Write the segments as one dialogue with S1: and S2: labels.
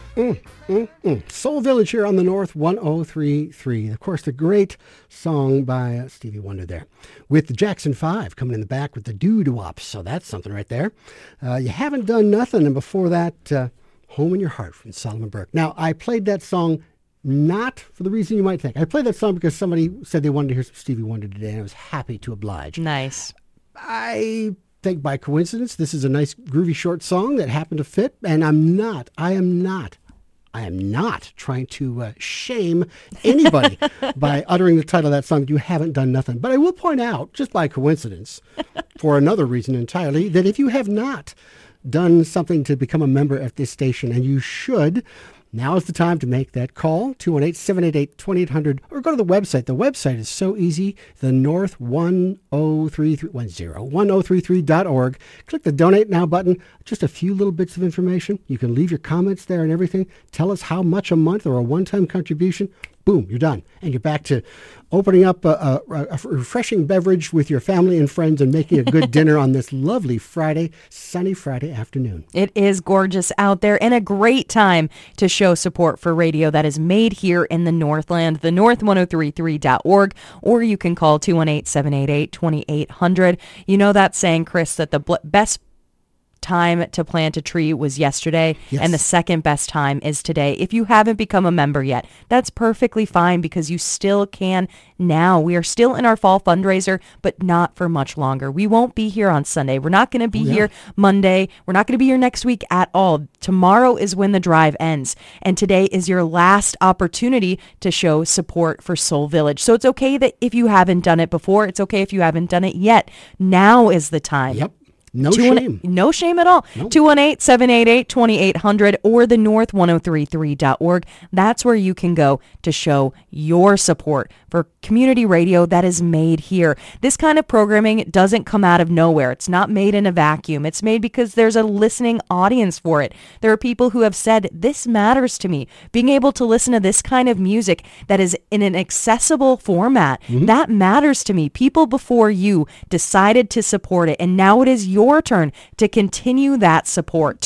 S1: Soul Village here on the North 103.3. Of course, the great song by Stevie Wonder there. With the Jackson 5 coming in the back with the doo-doo-wops. So that's something right there. You Haven't Done Nothing. And before that, Home in Your Heart from Solomon Burke. Now, I played that song not for the reason you might think. I played that song because somebody said they wanted to hear some Stevie Wonder today, and I was happy to oblige.
S2: Nice.
S1: I think by coincidence, this is a nice groovy short song that happened to fit, and I am not trying to shame anybody by uttering the title of that song, You Haven't Done Nothing. But I will point out, just by coincidence, for another reason entirely, that if you have not done something to become a member at this station, and you should, now is the time to make that call, 218-788-2800, or go to the website. The website is so easy, the North 1033.org. Click the Donate Now button. Just a few little bits of information. You can leave your comments there and everything. Tell us how much a month or a one-time contribution. Boom, you're done. And you're back to opening up a refreshing beverage with your family and friends and making a good dinner on this lovely sunny Friday afternoon.
S2: It is gorgeous out there and a great time to show support for radio that is made here in the Northland, the north1033.org, or you can call 218-788-2800. You know that saying, Chris, that the best time to plant a tree was yesterday,
S1: yes,
S2: and the second best time is today. If you haven't become a member yet, that's perfectly fine because you still can now. We are still in our fall fundraiser, but not for much longer. We won't be here on Sunday. We're not going to be here Monday. We're not going to be here next week at all. Tomorrow is when the drive ends, and today is your last opportunity to show support for Soul Village. So it's okay that if you haven't done it before, it's okay if you haven't done it yet. Now is the time.
S1: Yep. No shame.
S2: No shame at all. Nope. 218-788-2800 or the north1033.org. That's where you can go to show your support for community radio that is made here. This kind of programming doesn't come out of nowhere. It's not made in a vacuum. It's made because there's a listening audience for it. There are people who have said, this matters to me. Being able to listen to this kind of music that is in an accessible format, that matters to me. People before you decided to support it, and now it is your turn to continue that support.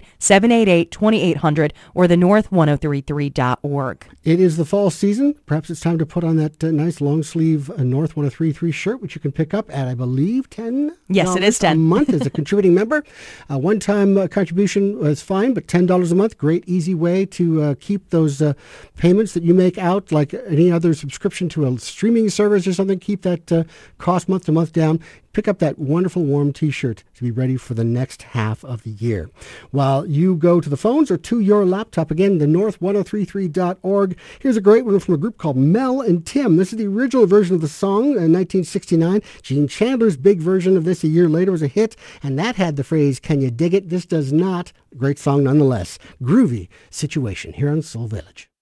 S2: 218-788-2800 or the north1033.org.
S1: It is the fall season. Perhaps it's time to put on that nice long sleeve North 1033 shirt, which you can pick up at, I believe, $10.
S2: Yes, it is $10
S1: a month as a contributing member. One-time contribution is fine, but $10 a month, great easy way to keep those payments that you make out, like any other subscription to a streaming service or something. Keep that cost month to month down. Pick up that wonderful warm T-shirt to be ready for the next half of the year. While you go to the phones or to your laptop, again, the north1033.org. Here's a great one from a group called Mel and Tim. This is the original version of the song in 1969. Gene Chandler's big version of this a year later was a hit, and that had the phrase, "Can you dig it?" This does not. Great song nonetheless. Groovy Situation here on Soul Village.